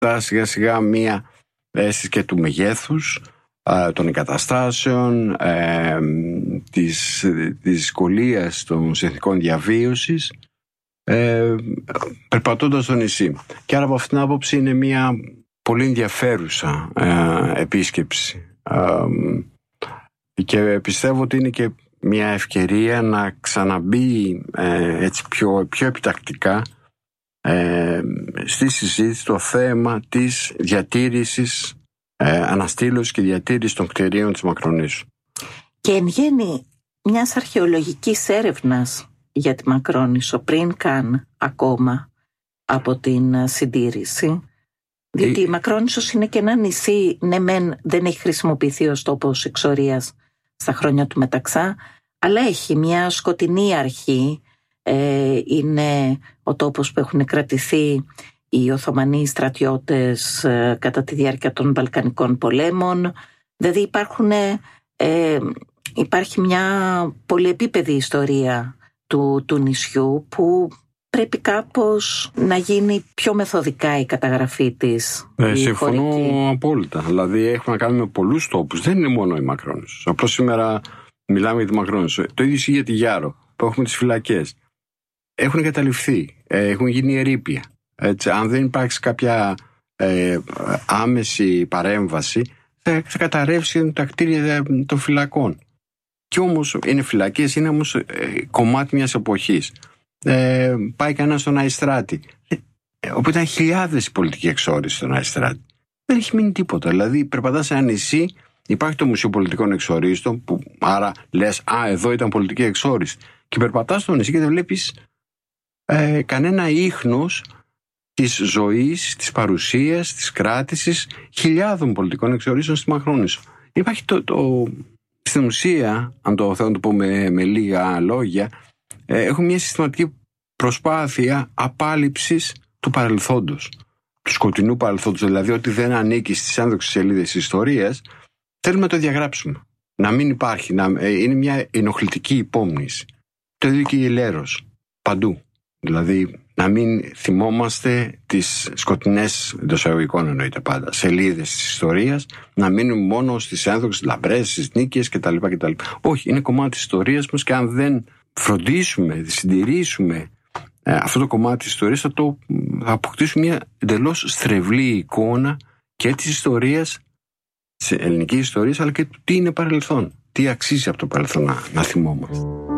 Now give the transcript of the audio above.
σιγά σιγά μία αίσθηση και του μεγέθους των εγκαταστάσεων, της δυσκολίας των συνθηκών διαβίωσης, περπατώντας στο νησί. Και άρα από αυτήν την άποψη είναι μια πολύ ενδιαφέρουσα επίσκεψη, και πιστεύω ότι είναι και μια ευκαιρία να ξαναμπεί έτσι πιο επιτακτικά στη συζήτηση το θέμα της διατήρησης, αναστήλωσης και διατήρησης των κτηρίων της Μακρονήσου. Και εν γέννη μιας αρχαιολογικής έρευνας για τη Μακρόνησο πριν καν ακόμα από την συντήρηση, διότι η Μακρόνησος είναι και ένα νησί, ναι μεν δεν έχει χρησιμοποιηθεί ως τόπος εξορίας στα χρόνια του Μεταξά, αλλά έχει μια σκοτεινή αρχή. Είναι ο τόπος που έχουν κρατηθεί οι Οθωμανοί στρατιώτες κατά τη διάρκεια των Βαλκανικών πολέμων. Δηλαδή υπάρχει μια πολυεπίπεδη ιστορία του νησιού που πρέπει κάπως να γίνει πιο μεθοδικά η καταγραφή της. Συμφωνώ απόλυτα. Δηλαδή έχουμε να κάνουμε πολλούς τόπους. Δεν είναι μόνο η Μακρόνησος. Απλώς σήμερα μιλάμε για τη Μακρόνησο. Το ίδιο ισχύει για τη Γιάρο, που έχουμε τις φυλακές. Έχουν καταληφθεί, έχουν γίνει ερείπια. Έτσι, αν δεν υπάρξει κάποια άμεση παρέμβαση, θα καταρρεύσει τα κτίρια των φυλακών. Και όμως είναι φυλακές, είναι όμως κομμάτι μιας εποχής. Πάει κανένα στον Αϊστράτη, όπου ήταν χιλιάδες οι πολιτικοί εξόριστοι στον Αϊστράτη. Δεν έχει μείνει τίποτα. Δηλαδή, περπατάς σε ένα νησί, υπάρχει το Μουσείο Πολιτικών Εξορίστων, που άρα λες, εδώ ήταν πολιτική εξόριστη. Και περπατάς στο νησί και δεν βλέπεις κανένα ίχνος της ζωής, της παρουσίας, της κράτησης χιλιάδων πολιτικών εξορίστων στη Μακρόνησο. Υπάρχει στην ουσία, αν το θέλω να το πω με λίγα λόγια, έχουμε μια συστηματική προσπάθεια απάλληψης του παρελθόντος, του σκοτεινού παρελθόντος, δηλαδή ότι δεν ανήκει στις ένδοξες σελίδες της ιστορίας, θέλουμε να το διαγράψουμε. Να μην υπάρχει, είναι μια ενοχλητική υπόμνηση. Το ίδιο και η Ελέρος, παντού. Δηλαδή να μην θυμόμαστε τις σκοτεινές, εντός εισαγωγικών εννοείται πάντα, σελίδες της ιστορίας, να μείνουμε μόνο στις ένδοξες λαμπρές, στις νίκες κτλ. Όχι, είναι κομμάτι της ιστορίας μας, και αν δεν φροντίσουμε, συντηρήσουμε αυτό το κομμάτι της ιστορίας, θα αποκτήσουμε μια εντελώς στρεβλή εικόνα και της ιστορίας, της ελληνικής ιστορίας, αλλά και του τι είναι παρελθόν, τι αξίζει από το παρελθόν να θυμόμαστε.